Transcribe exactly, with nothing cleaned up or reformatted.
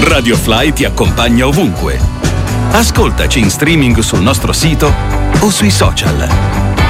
Radio Fly ti accompagna ovunque. Ascoltaci in streaming sul nostro sito o sui social.